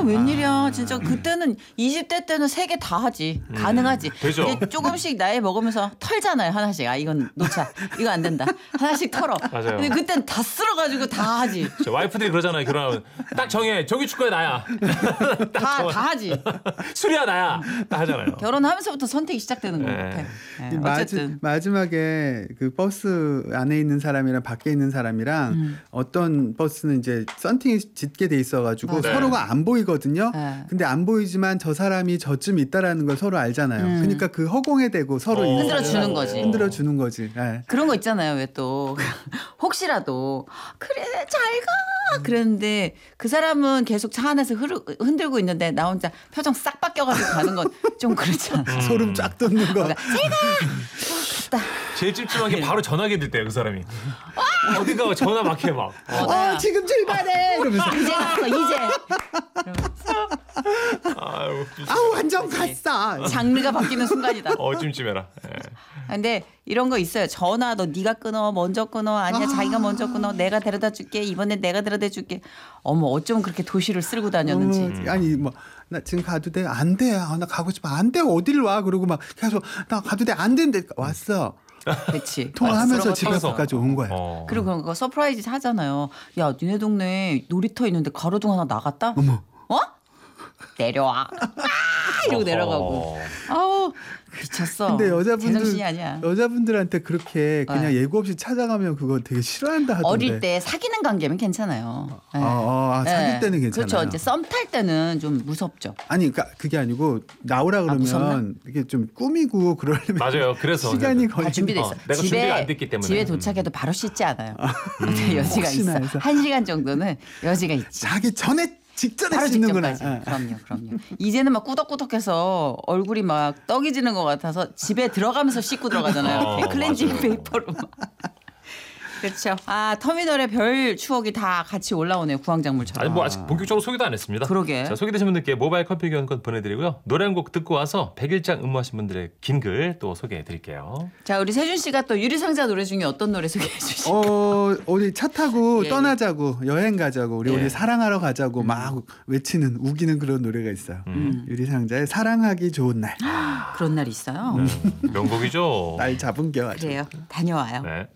웬일이야. 진짜 그때는 20대 때는 3개 다 하지. 가능하지. 되죠. 이제 조금씩 나이 먹으면서 털잖아요. 하나씩. 아 이건 놓자. 이거 안 된다. 하나씩 털어. 맞아요. 근데 그땐 다 쓸어가지고 다 하지. 저 와이프들이 그러잖아요. 결혼하면 딱 정해. 저기 축구야 나야. 다 하지. 술이야 나야. 다 하잖아요. 결혼하면서부터 선택이 시작되는 것 네. 같아. 네, 어쨌든. 마지막에 그 버스 안에 있는 사람이랑 밖에 있는 사람이랑 어떤 버스는 이제 썬팅이 짙게 돼 있어가지고 네. 서로가 안 보이거든요. 네. 근데 안 보이지만 저 사람이 저쯤 있다라는 걸 서로 알잖아요. 그러니까 그 허공에 대고 서로 흔들어 주는 거지. 흔들어 주는 거지. 네. 그런 거 있잖아요. 왜 또 혹시라도 그래 잘 가. 그랬는데 그 사람은 계속 차 안에서 흔들고 있는데 나 혼자 표정 싹 바뀌어가지고 가는 건 좀 그렇잖아. 소름 쫙 돋는 거. 갔다. 제일 찝찝한 게 바로 전화기 들 때요. 그 사람이. 어디가 전화 막 해 막. 지금 출발해 이러면서. 이제 갔어 이제. 아유, 완전 갔어. 장르가 바뀌는 순간이다. 찜찜해라. 예. 근데 이런 거 있어요. 전화 너 네가 끊어 먼저 끊어 아니야 자기가 먼저 끊어 내가 데려다 줄게 이번엔 내가 데려다 줄게. 어머 어쩜 그렇게 도시를 쓸고 다녔는지. 아니 뭐 나 지금 가도 돼? 안 돼. 나 가고 싶어. 안 돼. 어디를 와? 그러고 막 계속 나 가도 돼? 안 되는데 왔어. 그렇지. 통화하면서 그런 집에까지 온 거야. 그리고 그런 거 서프라이즈 하잖아요. 야 니네 동네 놀이터 있는데 가로등 하나 나갔다? 어머. 어? 내려와. 이러고 내려가고. 아우 미쳤어. 근데 제정신이 아니야. 여자분들한테 그렇게 그냥 예고 없이 찾아가면 그거 되게 싫어한다 하던데. 어릴 때 사귀는 관계면 괜찮아요. 네. 사귈 때는 괜찮아요. 그렇죠. 이제 썸 탈 때는 좀 무섭죠. 아니, 그러니까 그게 아니고 나오라 무섭나? 그러면 이게 좀 꾸미고 그러려면 맞아요. 그래서 시간이 다 걸리는. 준비돼 있어. 내가 준비가 안 됐기 때문에. 집에 도착해도 바로 씻지 않아요. 근데 여지가 있어. 혹시나 해서. 1시간 정도는 여지가 있지. 자기 전에 직전에 바로 씻는구나. 직전까지. 그럼요. 이제는 막 꾸덕꾸덕해서 얼굴이 막 떡이 지는 것 같아서 집에 들어가면서 씻고 들어가잖아요. 이렇게 클렌징 맞아요. 페이퍼로. 그렇죠. 터미널에 별 추억이 다 같이 올라오네요. 구황작물처럼. 아니 뭐 아직 본격적으로 소개도 안 했습니다. 그러게. 자, 소개되신 분들께 모바일 커피 교환권 보내드리고요. 노래 한 곡 듣고 와서 100일장 근무하신 분들의 긴 글 또 소개해드릴게요. 자 우리 세준 씨가 또 유리상자 노래 중에 어떤 노래 소개해 주실까요? 우리 차 타고 예, 떠나자고 여행 가자고 예. 우리 사랑하러 가자고 막 외치는 우기는 그런 노래가 있어요. 유리상자의 사랑하기 좋은 날. 그런 날이 있어요. 명곡이죠. 날 잡은 게 아주. 그래요. 다녀와요. 네.